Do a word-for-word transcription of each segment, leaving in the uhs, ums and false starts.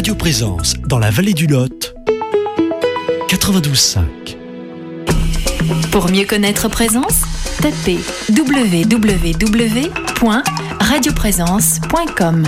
Radio Présence dans la vallée du Lot, quatre-vingt-douze cinq. Pour mieux connaître Présence, tapez w w w point radio présence point com.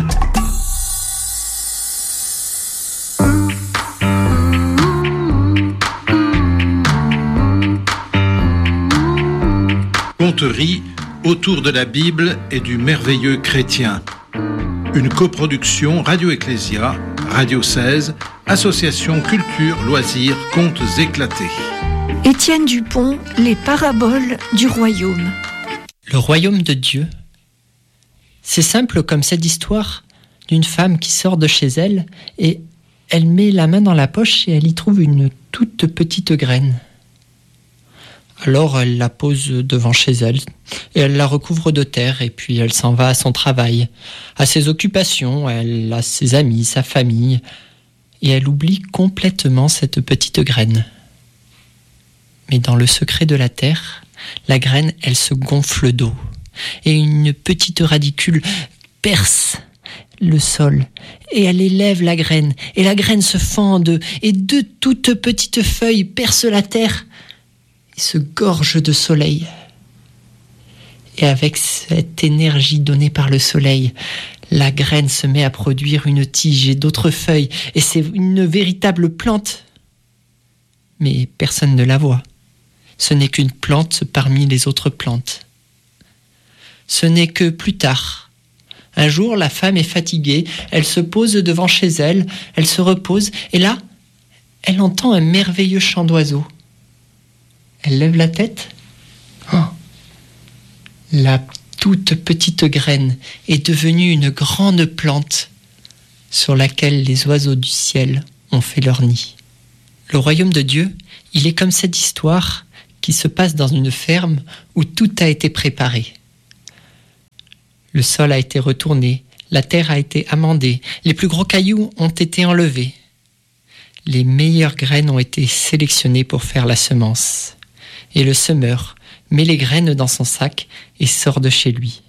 Conterie autour de la Bible et du merveilleux chrétien. Une coproduction Radio Ecclésia, Radio seize, Association Culture, Loisirs, Contes éclatés. Étienne Dupont, Les paraboles du royaume. Le royaume de Dieu. C'est simple comme cette histoire d'une femme qui sort de chez elle et elle met la main dans la poche et elle y trouve une toute petite graine. Alors elle la pose devant chez elle et elle la recouvre de terre et puis elle s'en va à son travail, à ses occupations, elle a ses amis, sa famille et elle oublie complètement cette petite graine. Mais dans le secret de la terre, la graine, elle se gonfle d'eau et une petite radicule perce le sol et elle élève la graine et la graine se fend et deux toutes petites feuilles percent la terre et se gorge de soleil. Et avec cette énergie donnée par le soleil, la graine se met à produire une tige et d'autres feuilles, et c'est une véritable plante. Mais personne ne la voit. Ce n'est qu'une plante parmi les autres plantes. Ce n'est que plus tard. Un jour, la femme est fatiguée, elle se pose devant chez elle, elle se repose, et là, elle entend un merveilleux chant d'oiseaux. Elle lève la tête. Oh. La toute petite graine est devenue une grande plante sur laquelle les oiseaux du ciel ont fait leur nid. Le royaume de Dieu, il est comme cette histoire qui se passe dans une ferme où tout a été préparé. Le sol a été retourné, la terre a été amendée, les plus gros cailloux ont été enlevés. Les meilleures graines ont été sélectionnées pour faire la semence. Et le semeur met les graines dans son sac et sort de chez lui.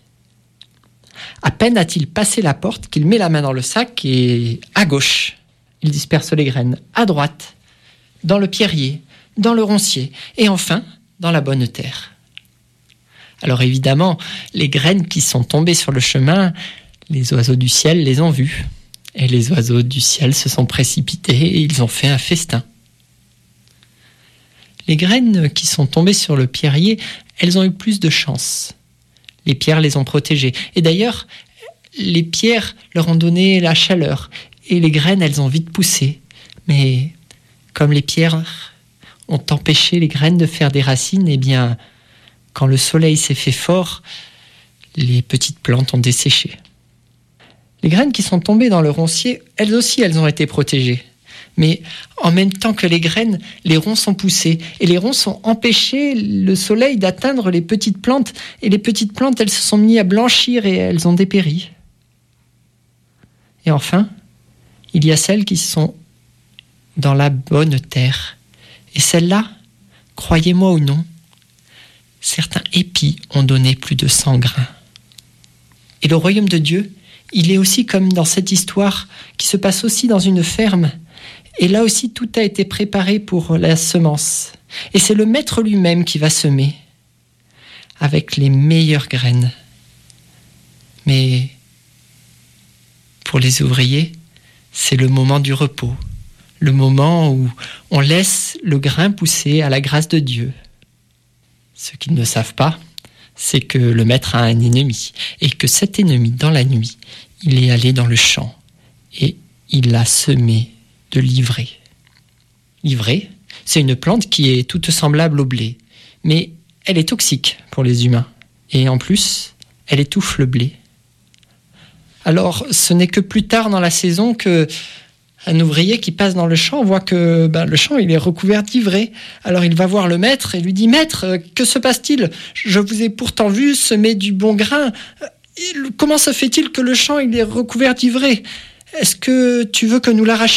À peine a-t-il passé la porte qu'il met la main dans le sac et à gauche, il disperse les graines, à droite, dans le pierrier, dans le roncier et enfin dans la bonne terre. Alors évidemment, les graines qui sont tombées sur le chemin, les oiseaux du ciel les ont vues. Et les oiseaux du ciel se sont précipités et ils ont fait un festin. Les graines qui sont tombées sur le pierrier, elles ont eu plus de chance. Les pierres les ont protégées. Et d'ailleurs, les pierres leur ont donné la chaleur. Et les graines, elles ont vite poussé. Mais comme les pierres ont empêché les graines de faire des racines, eh bien, quand le soleil s'est fait fort, les petites plantes ont desséché. Les graines qui sont tombées dans le roncier, elles aussi, elles ont été protégées. Mais en même temps que les graines, les ronces ont poussé. Et les ronces ont empêché le soleil d'atteindre les petites plantes. Et les petites plantes, elles se sont mises à blanchir et elles ont dépéri. Et enfin, il y a celles qui sont dans la bonne terre. Et celles-là, croyez-moi ou non, certains épis ont donné plus de cent grains. Et le royaume de Dieu, il est aussi comme dans cette histoire qui se passe aussi dans une ferme. Et là aussi, tout a été préparé pour la semence. Et c'est le maître lui-même qui va semer avec les meilleures graines. Mais pour les ouvriers, c'est le moment du repos, le moment où on laisse le grain pousser à la grâce de Dieu. Ce qu'ils ne savent pas, c'est que le maître a un ennemi et que cet ennemi, dans la nuit, il est allé dans le champ et il a semé de l'ivraie. L'ivraie, c'est une plante qui est toute semblable au blé, mais elle est toxique pour les humains. Et en plus, elle étouffe le blé. Alors, ce n'est que plus tard dans la saison que un ouvrier qui passe dans le champ voit que ben, le champ il est recouvert d'ivraie. Alors il va voir le maître et lui dit « Maître, que se passe-t-il ? Je vous ai pourtant vu semer du bon grain. Comment se fait-il que le champ il est recouvert d'ivraie ? Est-ce que tu veux que nous l'arrachions ?»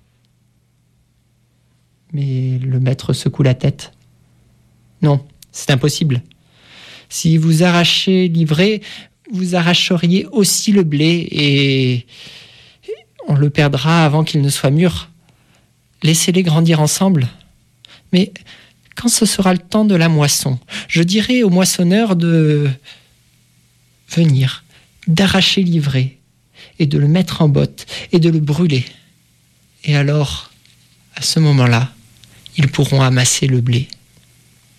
Mais le maître secoue la tête. « Non, c'est impossible. Si vous arrachez l'ivraie, vous arracheriez aussi le blé et on le perdra avant qu'il ne soit mûr. Laissez-les grandir ensemble. Mais quand ce sera le temps de la moisson, je dirai au moissonneur de venir, d'arracher l'ivraie et de le mettre en botte et de le brûler. Et alors, à ce moment-là, ils pourront amasser le blé.